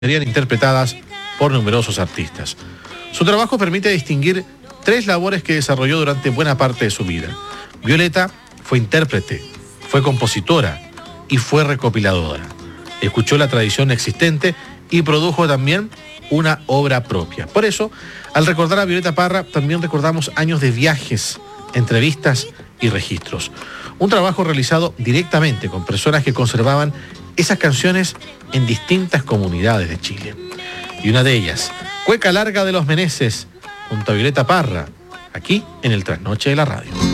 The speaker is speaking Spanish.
serían interpretadas por numerosos artistas. Su trabajo permite distinguir tres labores que desarrolló durante buena parte de su vida. Violeta fue intérprete, fue compositora y fue recopiladora. Escuchó la tradición existente y produjo también una obra propia. Por eso, al recordar a Violeta Parra, también recordamos años de viajes, entrevistas y registros. Un trabajo realizado directamente con personas que conservaban esas canciones en distintas comunidades de Chile. Y una de ellas, Cueca Larga de los Meneses, junto a Violeta Parra, aquí en el Trasnoche de la Radio.